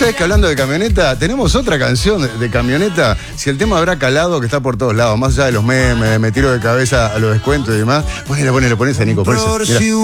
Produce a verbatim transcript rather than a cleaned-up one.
sabés que hablando de camioneta, tenemos otra canción de, de camioneta. Si el tema habrá calado, que está por todos lados, más allá de los memes, de me tiro de cabeza a los descuentos y demás. Ponele, ponele, ponele a Nico, por eso. Mirá.